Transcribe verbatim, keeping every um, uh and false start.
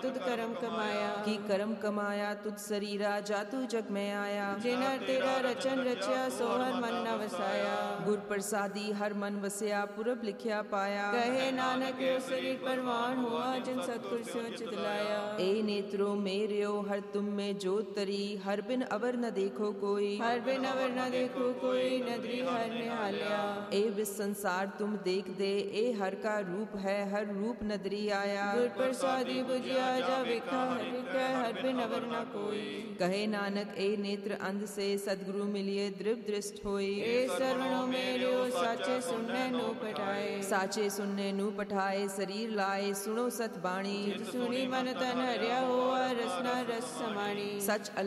तुद करम कमाया। की करम कमाया तुद शरीरा जातु जग में आया। जिनर तेरा रचन रचिया सो हर मन न वसाया। गुर प्रसादी हर मन वसिया पुरब लिखिया पाया। कहे नानक यो शरीर परवान हुआ जिन सतगुर स्यो चितलाया। ए नेत्रो मेरियो हर तुम में जोत तरी हर बिन अवर न देखो कोई। हर बिन अवर न देखो कोई नदरी हर निहालिया। ए विस संसार तुम देख दे ए हर का रूप है हर रूप नदरी आया। गुर प्रसादी बुझिया जा विखा हर कै हर बिन अवर न कोई। कहे नानक ए नेत्र अंध से सदगुरु मिलिए दृढ़ दृष्ट होई। ए सरवणों मेरियो साचे सुनने नु पठाए। साचे सुनने नु पठाए शरीर लाए सुनो सत बाणी। सुनी मन तन हरिया हुआ रसना रस समाणी। सच